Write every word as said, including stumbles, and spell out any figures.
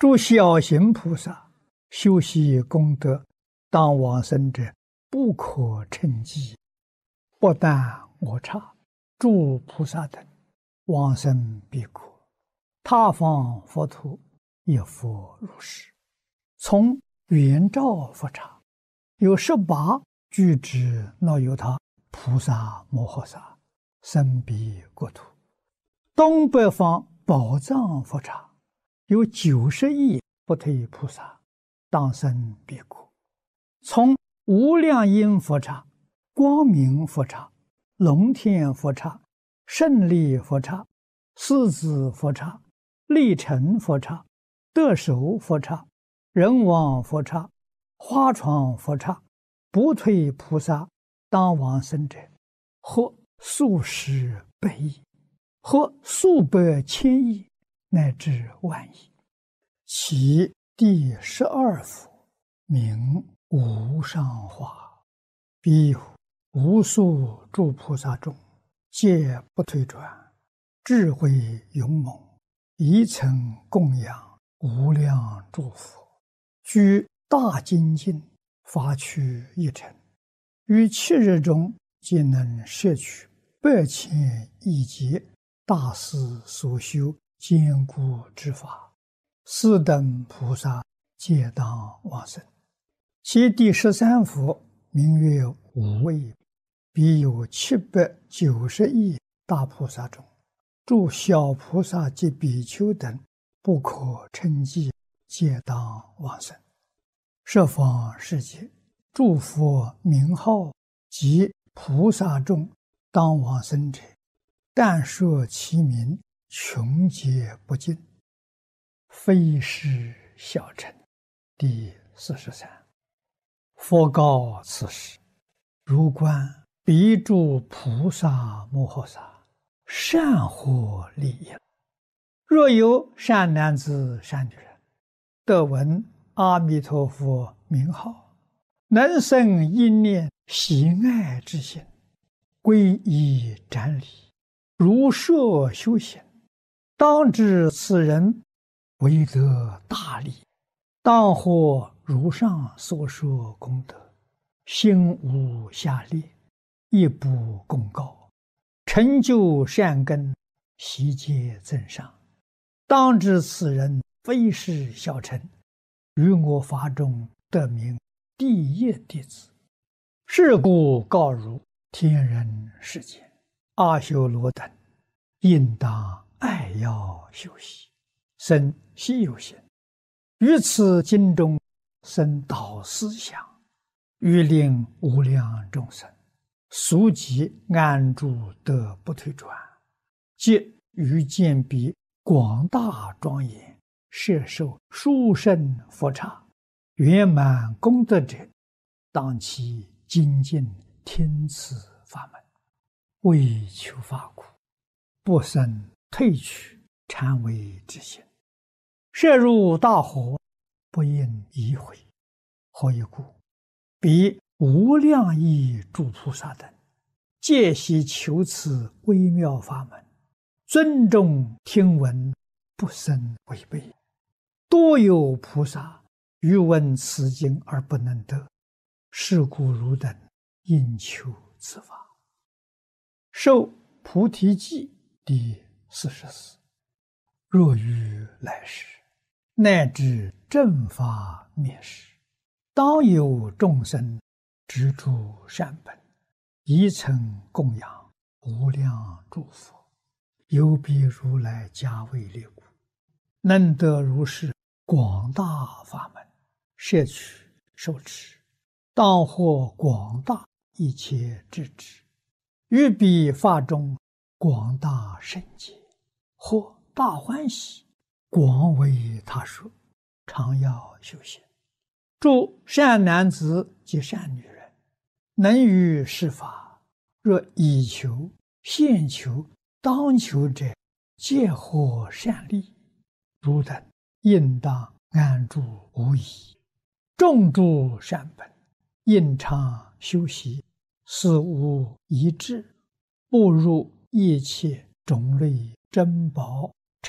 诸小行菩萨修习功德，当往生者不可称计。不但我刹、诸菩萨等往生必可，他方佛土亦复如是。从圆照佛刹，有十八具之那由他菩萨摩诃萨生彼国土。东北方宝藏佛刹，有九十亿不退菩萨当生彼国。从无量音佛刹、光明佛刹、龙天佛刹、胜利佛刹、狮子佛刹、力成佛刹、得手佛刹、人王佛刹、花床佛刹，不退菩萨当往生者，或数十百亿，或数百千亿，乃至万亿。其第十二佛名无上化，彼有无数诸菩萨中，皆不退转，智慧勇猛，一曾供养无量诸佛，居大精进，发趣一尘，于七日中皆能摄取百千亿劫大师所修坚固之法，斯等菩萨皆当往生。其第十三佛名曰无畏，彼有七百九十亿大菩萨中，诸小菩萨及比丘等不可称计，皆当往生。十方世界诸佛名号及菩萨众当往生者，但说其名，穷劫不尽，非是小乘。第四十三。佛告此时：如观彼诸菩萨摩诃萨，善获利益。若有善男子善女人，得闻阿弥陀佛名号，能生一念喜爱之心，皈依瞻礼，如设修行，当知此人为得大利，当获如上所说功德，心无下劣，亦不共高，成就善根，悉皆增上。当知此人非是小乘，于我法中得名第一弟子。是故告汝天人世间阿修罗等，应当爱要修习，生希有心，于此经中生导思想，欲令无量众生速即安住得不退转，即于见彼广大庄严，摄受殊胜佛刹，圆满功德者，当其精进听此法门，为求法苦，不生退去禅为之心，摄入大火，不应移回。何以故？彼无量亿诸菩萨等，皆悉求此微妙法门，尊重听闻，不生违背。多有菩萨欲闻此经而不能得，是故汝等应求此法。受菩提记第四十四。若于来世，乃至正法灭世，当有众生执诸善本，一曾供养无量诸佛，有彼如来加为列故，能得如是广大法门，摄取受持，当获广大一切智智，于彼法中广大圣解，或大欢喜，广为他说，常要修行。诸善男子及善女人，能于是法，若以求、现求、当求者，皆获善利。汝等应当安住无疑，种诸善本，应常修习，死无一志，步入一切种类珍宝